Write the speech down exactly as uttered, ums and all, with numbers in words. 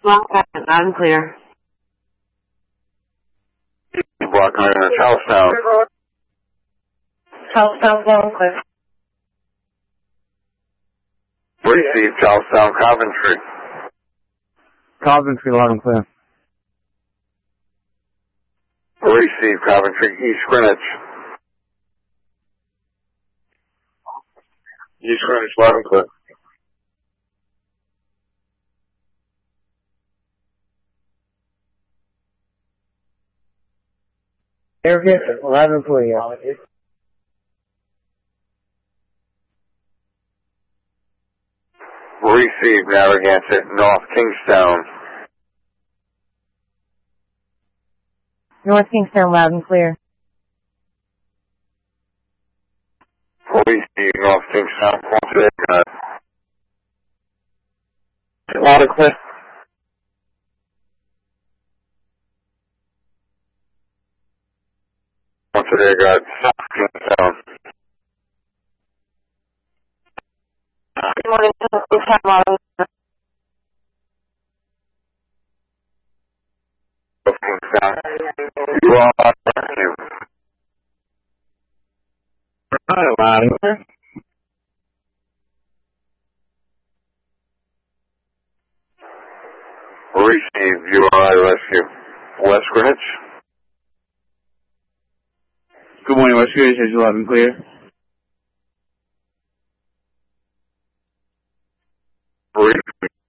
Block loud and clear. Block nine in Charlestown. Charlestown, loud and clear. Receive Charlestown, Coventry. Coventry, loud and clear. Receive Coventry, East Greenwich. East Greenwich, loud and clear. Narragansett, loud and clear, yeah. Receive Narragansett, North Kingstown. North Kingstown, loud and clear. Receive North Kingstown, Ponce Loud and clear. Ponce South Kingstown. Good morning, Kingstown, loud and clear. Kingstown. You are rescue. Loud and clear. Receive U R I rescue. West Greenwich. Good morning, West Greenwich, is loud and clear. Receive